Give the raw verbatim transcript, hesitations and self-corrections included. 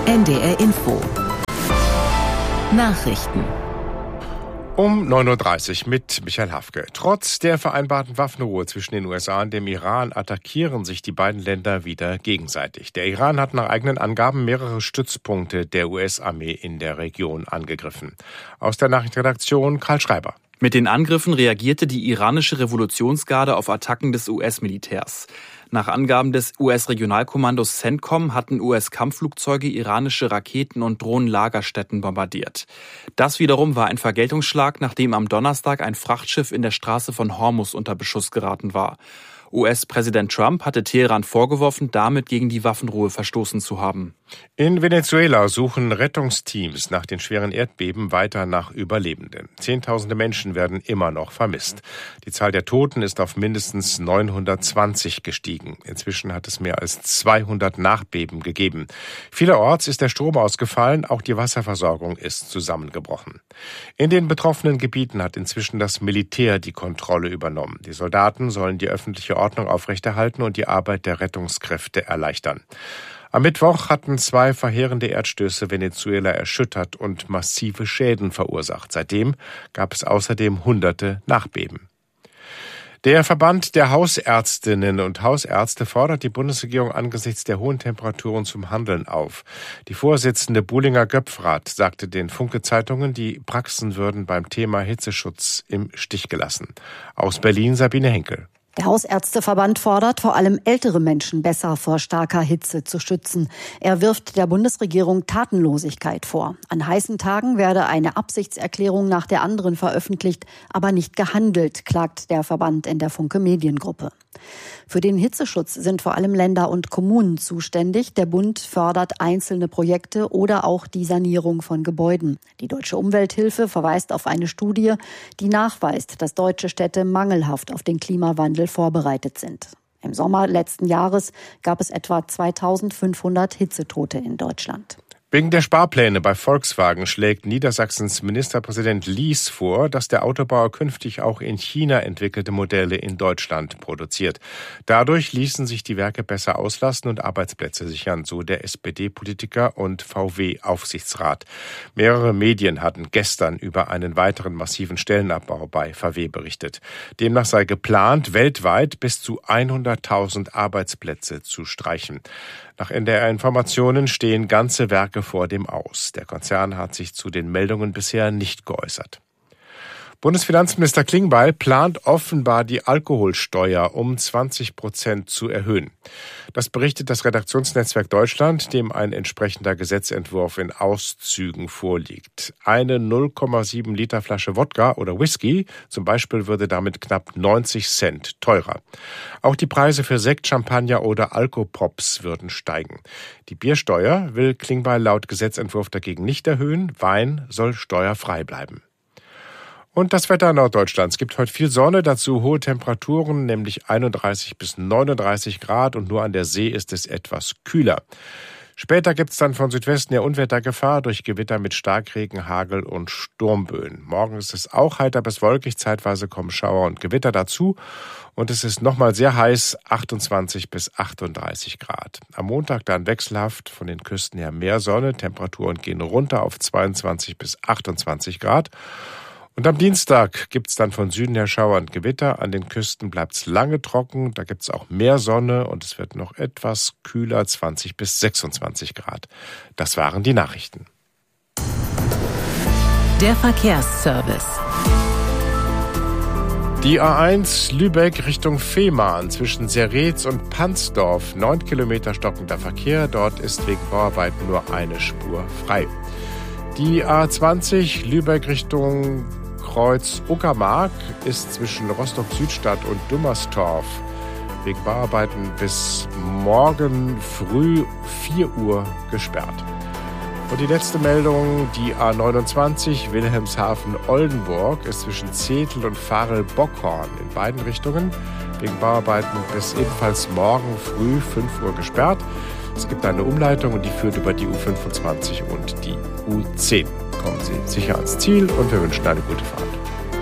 N D R Info. Nachrichten. Um neun Uhr dreißig mit Michael Hafke. Trotz der vereinbarten Waffenruhe zwischen den U S A und dem Iran attackieren sich die beiden Länder wieder gegenseitig. Der Iran hat nach eigenen Angaben mehrere Stützpunkte der U S-Armee in der Region angegriffen. Aus der Nachrichtenredaktion Karl Schreiber. Mit den Angriffen reagierte die iranische Revolutionsgarde auf Attacken des U S-Militärs. Nach Angaben des U S-Regionalkommandos CENTCOM hatten U S-Kampfflugzeuge iranische Raketen- und Drohnenlagerstätten bombardiert. Das wiederum war ein Vergeltungsschlag, nachdem am Donnerstag ein Frachtschiff in der Straße von Hormuz unter Beschuss geraten war. U S-Präsident Trump hatte Teheran vorgeworfen, damit gegen die Waffenruhe verstoßen zu haben. In Venezuela suchen Rettungsteams nach den schweren Erdbeben weiter nach Überlebenden. Zehntausende Menschen werden immer noch vermisst. Die Zahl der Toten ist auf mindestens neunhundertzwanzig gestiegen. Inzwischen hat es mehr als zweihundert Nachbeben gegeben. Vielerorts ist der Strom ausgefallen, auch die Wasserversorgung ist zusammengebrochen. In den betroffenen Gebieten hat inzwischen das Militär die Kontrolle übernommen. Die Soldaten sollen die öffentliche Ordnung aufrechterhalten und die Arbeit der Rettungskräfte erleichtern. Am Mittwoch hatten zwei verheerende Erdstöße Venezuela erschüttert und massive Schäden verursacht. Seitdem gab es außerdem hunderte Nachbeben. Der Verband der Hausärztinnen und Hausärzte fordert die Bundesregierung angesichts der hohen Temperaturen zum Handeln auf. Die Vorsitzende Buhlinger Göpfrath sagte den Funke-Zeitungen, die Praxen würden beim Thema Hitzeschutz im Stich gelassen. Aus Berlin Sabine Henkel. Der Hausärzteverband fordert, vor allem ältere Menschen besser vor starker Hitze zu schützen. Er wirft der Bundesregierung Tatenlosigkeit vor. An heißen Tagen werde eine Absichtserklärung nach der anderen veröffentlicht, aber nicht gehandelt, klagt der Verband in der Funke Mediengruppe. Für den Hitzeschutz sind vor allem Länder und Kommunen zuständig. Der Bund fördert einzelne Projekte oder auch die Sanierung von Gebäuden. Die Deutsche Umwelthilfe verweist auf eine Studie, die nachweist, dass deutsche Städte mangelhaft auf den Klimawandel vorbereitet sind. Im Sommer letzten Jahres gab es etwa zweitausendfünfhundert Hitzetote in Deutschland. Wegen der Sparpläne bei Volkswagen schlägt Niedersachsens Ministerpräsident Lies vor, dass der Autobauer künftig auch in China entwickelte Modelle in Deutschland produziert. Dadurch ließen sich die Werke besser auslasten und Arbeitsplätze sichern, so der S P D-Politiker und V W-Aufsichtsrat. Mehrere Medien hatten gestern über einen weiteren massiven Stellenabbau bei V W berichtet. Demnach sei geplant, weltweit bis zu hunderttausend Arbeitsplätze zu streichen. Nach N D R-Informationen stehen ganze Werke vor dem Aus. Der Konzern hat sich zu den Meldungen bisher nicht geäußert. Bundesfinanzminister Klingbeil plant offenbar die Alkoholsteuer um zwanzig Prozent zu erhöhen. Das berichtet das Redaktionsnetzwerk Deutschland, dem ein entsprechender Gesetzentwurf in Auszügen vorliegt. Eine null Komma sieben Liter Flasche Wodka oder Whisky zum Beispiel würde damit knapp neunzig Cent teurer. Auch die Preise für Sekt, Champagner oder Alkopops würden steigen. Die Biersteuer will Klingbeil laut Gesetzentwurf dagegen nicht erhöhen. Wein soll steuerfrei bleiben. Und das Wetter Norddeutschlands. Es gibt heute viel Sonne, dazu hohe Temperaturen, nämlich einunddreißig bis neununddreißig Grad und nur an der See ist es etwas kühler. Später gibt es dann von Südwesten her Unwettergefahr durch Gewitter mit Starkregen, Hagel und Sturmböen. Morgen ist es auch heiter bis wolkig, zeitweise kommen Schauer und Gewitter dazu. Und es ist nochmal sehr heiß, achtundzwanzig bis achtunddreißig Grad. Am Montag dann wechselhaft, von den Küsten her mehr Sonne, Temperaturen gehen runter auf zweiundzwanzig bis achtundzwanzig Grad. Und am Dienstag gibt's dann von Süden her Schauer und Gewitter. An den Küsten bleibt's lange trocken. Da gibt's auch mehr Sonne und es wird noch etwas kühler, zwanzig bis sechsundzwanzig Grad. Das waren die Nachrichten. Der Verkehrsservice. Die A eins Lübeck Richtung Fehmarn zwischen Seretz und Pansdorf. Neun Kilometer stockender Verkehr. Dort ist wegen Bauarbeiten nur eine Spur frei. Die A zwanzig Lübeck Richtung Kreuz Uckermark ist zwischen Rostock-Südstadt und Dummerstorf wegen Bauarbeiten bis morgen früh vier Uhr gesperrt. Und die letzte Meldung, die A neunundzwanzig Wilhelmshaven-Oldenburg ist zwischen Zetel und Varel-Bockhorn in beiden Richtungen wegen Bauarbeiten bis ebenfalls morgen früh fünf Uhr gesperrt. Es gibt eine Umleitung und die führt über die U fünfundzwanzig und die U zehn. Kommen Sie sicher ans Ziel und wir wünschen eine gute Fahrt.